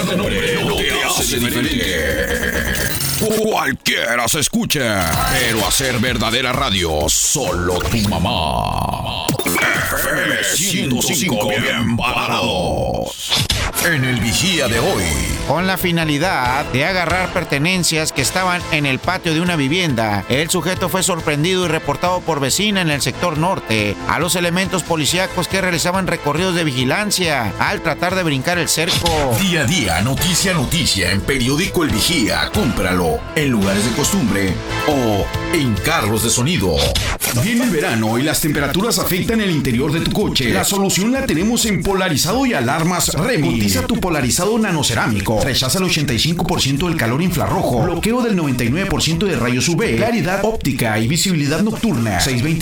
de nombre no te hace diferente. Cualquiera se escucha, pero hacer verdadera radio, solo tu mamá. FM 105, bien parados. En el Vigía de hoy, con la finalidad de agarrar pertenencias que estaban en el patio de una vivienda, el sujeto fue sorprendido y reportado por vecina en el sector norte a los elementos policíacos que realizaban recorridos de vigilancia al tratar de brincar el cerco. Día a día, noticia a noticia, en Periódico El Vigía. Cómpralo en lugares de costumbre o en carros de sonido. Viene el verano y las temperaturas afectan el interior de tu coche. La solución la tenemos en Polarizado y Alarmas Remy. Cotiza tu polarizado nanocerámico. Rechaza el 85% del calor infrarrojo. Bloqueo del 99% de rayos UV. Claridad óptica y visibilidad nocturna.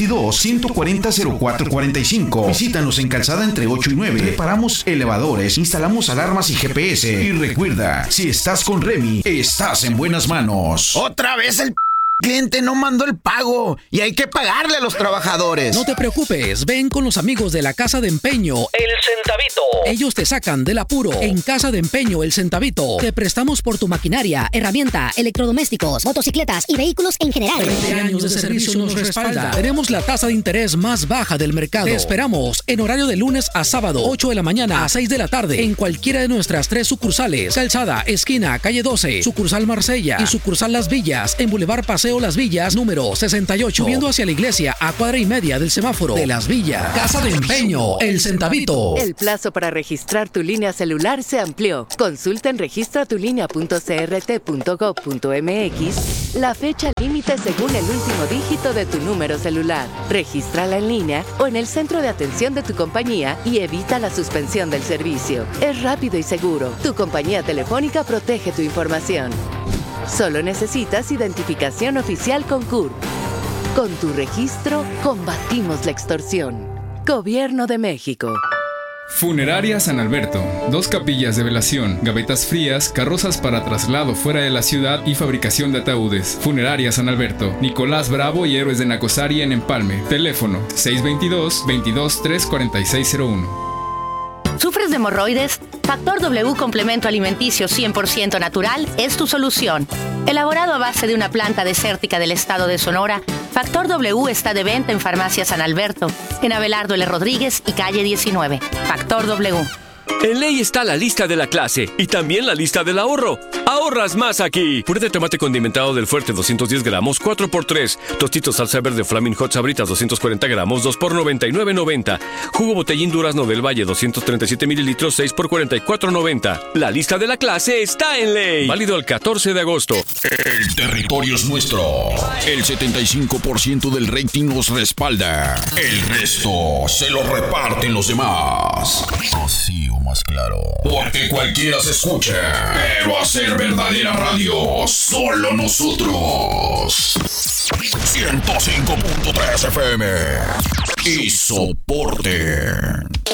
622-140-0445. Visítanos en Calzada entre 8 y 9. Reparamos elevadores, instalamos alarmas y GPS. Y recuerda, si estás con Remy, estás en buenas manos. ¡Otra vez el cliente no mandó el pago y hay que pagarle a los trabajadores! No te preocupes, ven con los amigos de la Casa de Empeño El Centavito. Ellos te sacan del apuro. En Casa de Empeño El Centavito te prestamos por tu maquinaria, herramienta, electrodomésticos, motocicletas y vehículos en general. 20 años de servicio nos respalda. Tenemos la tasa de interés más baja del mercado. Te esperamos en horario de lunes a sábado, 8 de la mañana a 6 de la tarde, en cualquiera de nuestras 3 sucursales: Calzada, esquina, calle 12, sucursal Marsella y sucursal Las Villas, en Boulevard Paseo Las Villas, número 68, subiendo hacia la iglesia a cuadra y media del semáforo de Las Villas. Casa de Empeño El Centavito. El plazo para registrar tu línea celular se amplió. Consulta en registratulinea.crt.gov.mx la fecha límite según el último dígito de tu número celular. Regístrala en línea o en el centro de atención de tu compañía y evita la suspensión del servicio. Es rápido y seguro. Tu compañía telefónica protege tu información. Solo necesitas identificación oficial con CURP. Con tu registro, combatimos la extorsión. Gobierno de México. Funeraria San Alberto. 2 capillas de velación, gavetas frías, carrozas para traslado fuera de la ciudad y fabricación de ataúdes. Funeraria San Alberto. Nicolás Bravo y Héroes de Nacosari en Empalme. Teléfono 622-234601. ¿Sufres de hemorroides? Factor W Complemento Alimenticio 100% natural es tu solución. Elaborado a base de una planta desértica del estado de Sonora, Factor W está de venta en Farmacia San Alberto, en Abelardo L. Rodríguez y calle 19. Factor W. En ley está la lista de la clase y también la lista del ahorro. ¡Ahorras más aquí! Puré de tomate condimentado del Fuerte 210 gramos, 4x3. Tostitos salsa verde Flaming Hot Sabritas 240 gramos, 2x99.90. Jugo Botellín Durazno del Valle 237 mililitros, 6x44.90. La lista de la clase está en ley. Válido el 14 de agosto. El territorio es nuestro. El 75% del rating nos respalda. El resto se lo reparten los demás. Así o más claro. Porque cualquiera se escucha, pero hacer verdadera radio, solo nosotros. 105.3 FM y soporte.